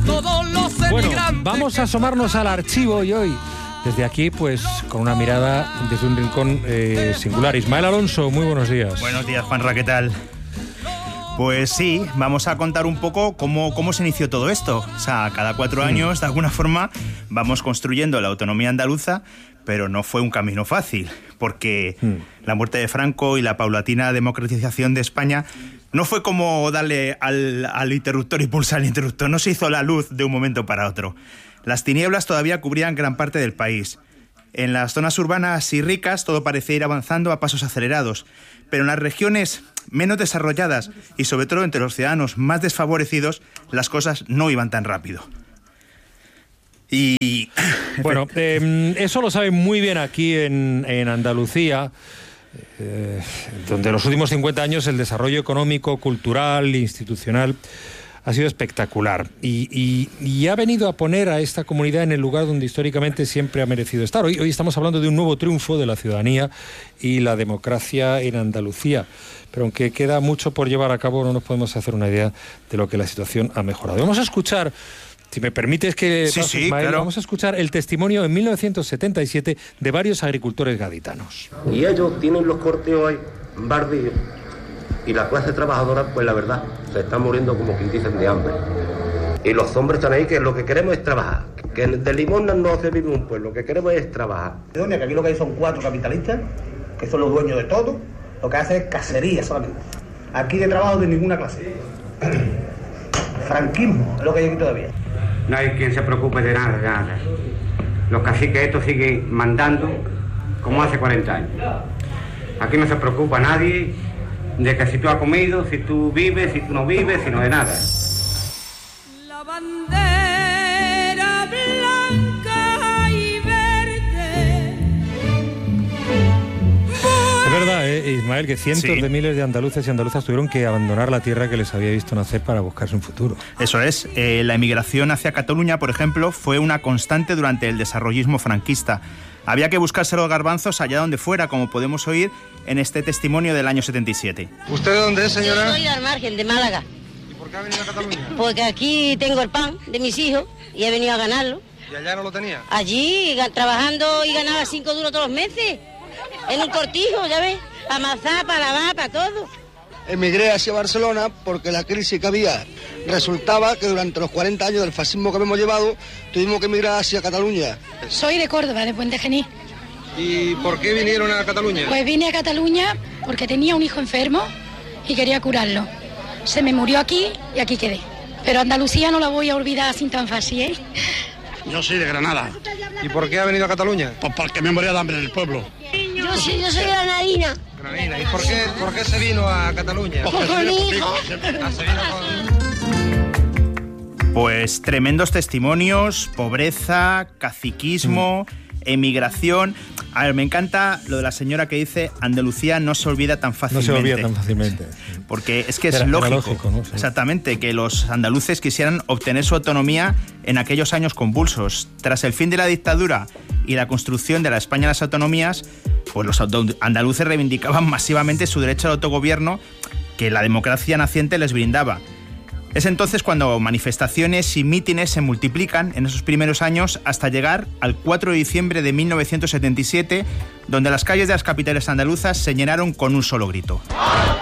Bueno, vamos a asomarnos al archivo y hoy, desde aquí, pues con una mirada desde un rincón singular. Ismael Alonso, muy buenos días. Buenos días, Juanra, ¿qué tal? Pues sí, vamos a contar un poco cómo se inició todo esto. O sea, cada 4 años, de alguna forma, vamos construyendo la autonomía andaluza, pero no fue un camino fácil, porque la muerte de Franco y la paulatina democratización de España no fue como darle al interruptor y pulsar el interruptor, no se hizo la luz de un momento para otro. Las tinieblas todavía cubrían gran parte del país. En las zonas urbanas y ricas todo parecía ir avanzando a pasos acelerados, pero en las regiones menos desarrolladas y sobre todo entre los ciudadanos más desfavorecidos, las cosas no iban tan rápido. Y bueno, eso lo saben muy bien aquí en Andalucía, donde en los últimos 50 años el desarrollo económico, cultural, institucional ha sido espectacular y ha venido a poner a esta comunidad en el lugar donde históricamente siempre ha merecido estar. Hoy estamos hablando de un nuevo triunfo de la ciudadanía y la democracia en Andalucía, pero aunque queda mucho por llevar a cabo, no nos podemos hacer una idea de lo que la situación ha mejorado. Vamos a escuchar, si me permites que sí, Ismael, claro. Vamos a escuchar el testimonio en 1977 de varios agricultores gaditanos. Y ellos tienen los corteos ahí, bardillos. Y la clase trabajadora, pues la verdad, se está muriendo como quien dicen de hambre. Y los hombres están ahí que lo que queremos es trabajar. Que de limosna no se vive un pueblo, lo que queremos es trabajar. Que aquí lo que hay son 4 capitalistas, que son los dueños de todo, lo que hacen es cacería solamente. Aquí de trabajo de ninguna clase. Franquismo es lo que hay aquí todavía. No hay quien se preocupe de nada. Los caciques estos siguen mandando como hace 40 años. Aquí no se preocupa nadie de que si tú has comido, si tú vives, si tú no vives, sino de nada. La bandera blanca y verde. Es verdad, Ismael, que cientos de miles de andaluces y andaluzas tuvieron que abandonar la tierra que les había visto nacer para buscarse un futuro. Eso es. La emigración hacia Cataluña, por ejemplo, fue una constante durante el desarrollismo franquista. Había que buscarse los garbanzos allá donde fuera, como podemos oír en este testimonio del año 77. ¿Usted de dónde es, señora? Yo soy al margen, de Málaga. ¿Y por qué ha venido a Cataluña? Porque aquí tengo el pan de mis hijos y he venido a ganarlo. ¿Y allá no lo tenía? Allí, trabajando y ganaba 5 duros todos los meses. En un cortijo, ya ves, para amasar, para lavar, para todo. Emigré hacia Barcelona porque la crisis que había resultaba que durante los 40 años del fascismo que hemos llevado tuvimos que emigrar hacia Cataluña. Soy de Córdoba, de Puente Genil. ¿Y por qué vinieron a Cataluña? Pues vine a Cataluña porque tenía un hijo enfermo y quería curarlo. Se me murió aquí y aquí quedé. Pero Andalucía no la voy a olvidar así tan fácil, ¿eh? Yo soy de Granada. ¿Y por qué ha venido a Cataluña? Pues porque me moría de hambre en el pueblo. Yo soy granadina. Granadina. ¿Y por qué se vino a Cataluña? Con mi hijo. Se vino con... Pues tremendos testimonios, pobreza, caciquismo, emigración. A ver, me encanta lo de la señora que dice Andalucía no se olvida tan fácilmente. No se olvida tan fácilmente. Porque es que es lógico, ¿no? Sí. Exactamente, que los andaluces quisieran obtener su autonomía en aquellos años convulsos. Tras el fin de la dictadura y la construcción de la España de las autonomías, pues los andaluces reivindicaban masivamente su derecho al autogobierno que la democracia naciente les brindaba. Es entonces cuando manifestaciones y mítines se multiplican en esos primeros años hasta llegar al 4 de diciembre de 1977, donde las calles de las capitales andaluzas se llenaron con un solo grito.